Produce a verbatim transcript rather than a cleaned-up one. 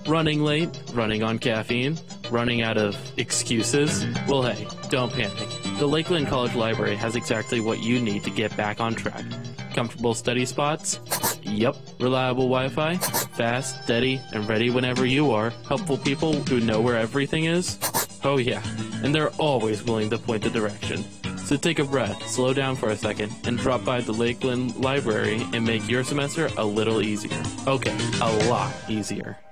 Running late, running on caffeine, running out of excuses? Well, hey, don't panic. The Lakeland College Library has exactly what you need to get back on track. Comfortable study spots? Yup. Reliable Wi-Fi? Fast, steady, and ready whenever you are. Helpful people who know where everything is? Oh yeah, and they're always willing to point the direction. So take a breath, slow down for a second, and drop by the Lakeland Library and make your semester a little easier. Okay, a lot easier.